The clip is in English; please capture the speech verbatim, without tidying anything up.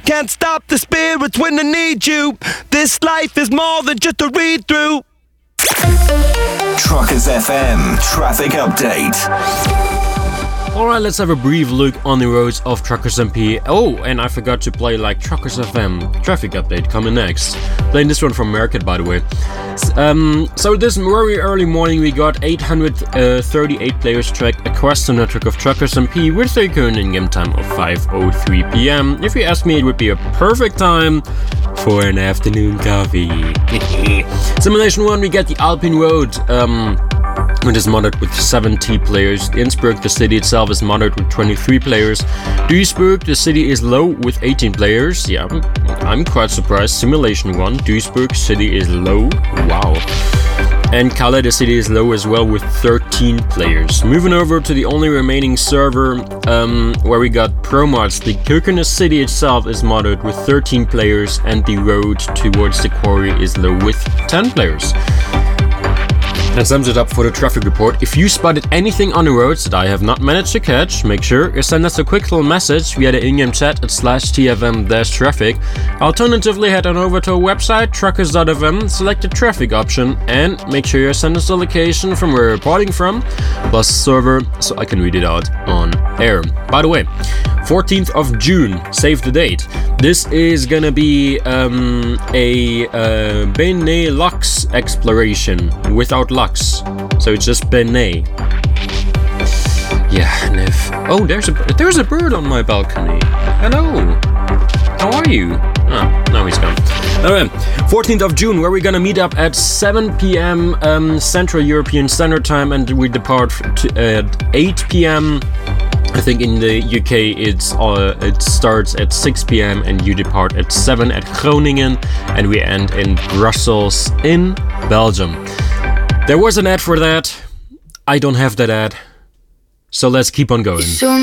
Can't stop the spirits when they need you. This life is more than just a read through. Truckers F M traffic update. Alright, let's have a brief look on the roads of Truckers M P. Oh, and I forgot to play like Truckers F M traffic update coming next. Playing this one from Market, by the way. Um, so this very early morning we got eight hundred thirty-eight players tracked across the network of Truckers M P with a current in-game time of five oh three p.m. If you ask me, it would be a perfect time for an afternoon coffee. Simulation one, we get the Alpine Road. Um... It is modded with seventy players. Innsbruck, the city itself, is modded with twenty-three players. Duisburg, the city is low with eighteen players. Yeah, I'm quite surprised. Simulation one, Duisburg city is low. Wow. And Calais, the city is low as well with thirteen players. Moving over to the only remaining server um, where we got pro mods. The Kirkenes city itself is modded with thirteen players, and the road towards the quarry is low with ten players. That sums it up for the traffic report. If you spotted anything on the roads that I have not managed to catch, make sure you send us a quick little message via the in-game chat at slash tfm dash traffic. Alternatively, head on over to our website, truckers dot f m, select the traffic option, and make sure you send us the location from where you're reporting from, plus server, so I can read it out on air. By the way, fourteenth of June, save the date. This is gonna be um, a uh, Benelux exploration without Lux. So it's just Benet. Yeah, and if oh, there's a there's a bird on my balcony. Hello, how are you? Oh, now he's gone. Alright, fourteenth of June, where we're gonna meet up at seven p.m. Um, Central European Standard Time, and we depart to, uh, at eight p.m. I think in the U K it's uh, it starts at six p.m. and you depart at seven at Groningen, and we end in Brussels in Belgium. There was an ad for that. I don't have that ad. So let's keep on going.